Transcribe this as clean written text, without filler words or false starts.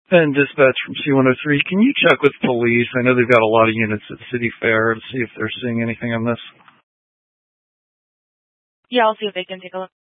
And dispatch from C-103, can you check with police? I know they've got a lot of units at City Fair to see if they're seeing anything on this. Yeah, I'll see if they can take a look.